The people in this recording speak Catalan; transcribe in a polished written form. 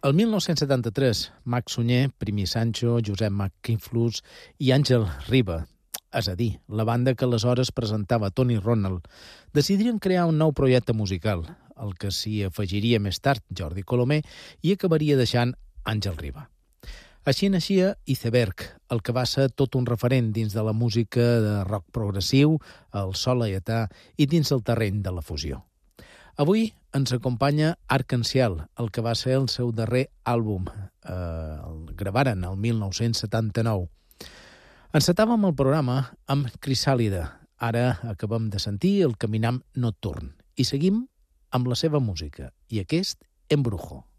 El 1973, Max Sunyer, Primi Sancho, Josep McInflus i Àngel Riba, és a dir, la banda que aleshores presentava Tony Ronald, decidirien crear un nou projecte musical, el que s'hi afegiria més tard Jordi Colomer i acabaria deixant Àngel Riba. Així naixia Iceberg, el que va ser tot un referent dins de la música de rock progressiu, el sol laietà i dins el terreny de la fusió. Avui ens acompanya Arc-en-Ciel, el que va ser el seu darrer àlbum. El gravaren el 1979. Encetàvem el programa amb Crisàlida. Ara acabem de sentir el Caminam Nocturn. I seguim amb la seva música. I aquest, Embrujo.